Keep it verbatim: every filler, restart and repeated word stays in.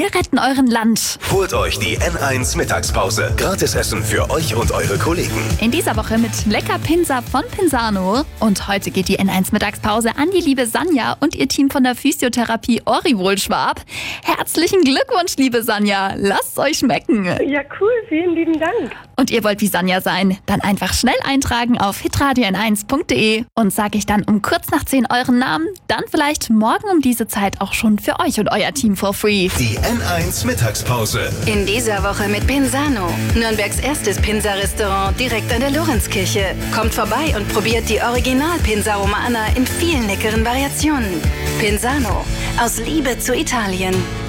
Wir retten euren Land. Holt euch die N eins Mittagspause. Gratisessen für euch und eure Kollegen. In dieser Woche mit lecker Pinsa von Pinsano. Und heute geht die N eins Mittagspause an die liebe Sanja und ihr Team von der Physiotherapie Orivol Schwab. Herzlichen Glückwunsch, liebe Sanja. Lasst's euch schmecken. Ja, cool. Vielen lieben Dank. Und ihr wollt wie Sanja sein? Dann einfach schnell eintragen auf hitradio n eins punkt de und sage ich dann um kurz nach zehn euren Namen. Dann vielleicht morgen um diese Zeit auch schon für euch und euer Team for free. Die N eins Mittagspause. In dieser Woche mit Pinsano. Nürnbergs erstes Pinsa-Restaurant direkt an der Lorenzkirche. Kommt vorbei und probiert die Original-Pinsa Romana in vielen leckeren Variationen. Pinsano. Aus Liebe zu Italien.